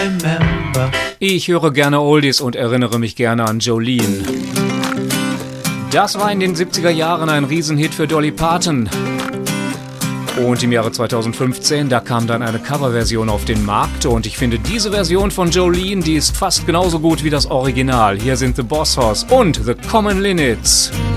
Ich höre gerne Oldies und erinnere mich gerne an Jolene. Das war in den 70er Jahren ein Riesenhit für Dolly Parton. Und im Jahre 2015, da kam dann eine Coverversion auf den Markt und ich finde diese Version von Jolene, die ist fast genauso gut wie das Original. Hier sind The Boss Hoss und The Common Linnets.